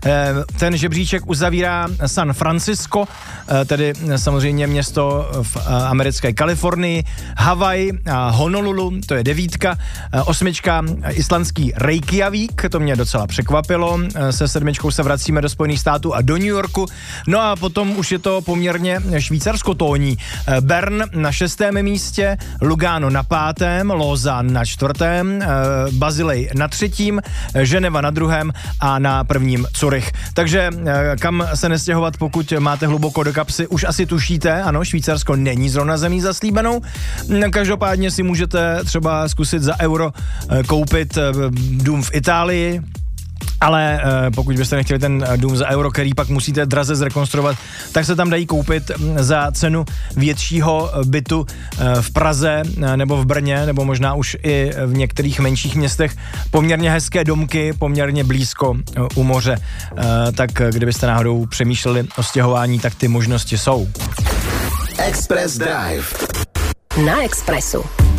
Ten žebříček uzavírá San Francisco, tedy samozřejmě město v americké Kalifornii, Havaj a Honolulu, to je 9, 8 islandský Reykjavík, to mě docela překvapilo, se 7 se vracíme do Spojených států a do New Yorku, no a potom už je to poměrně švýcarsko-tónní. Bern na 6. místě, Lugano na 5., Lausanne na 4., Bazilej na 3., Ženeva na 2. a na 1. Curych. Takže kam se nestěhovat, pokud máte hluboko do kapsy, už asi tušíte, ano, Švýcarsko není zrovna zemí zaslíbenou. Každopádně si můžete třeba zkusit za euro koupit dům v Itálii, ale pokud byste nechtěli ten dům za euro, který pak musíte draze zrekonstruovat, tak se tam dají koupit za cenu většího bytu v Praze nebo v Brně, nebo možná už i v některých menších městech poměrně hezké domky, poměrně blízko u moře. Tak kdybyste náhodou přemýšleli o stěhování, tak ty možnosti jsou. Express Drive. Na Expressu.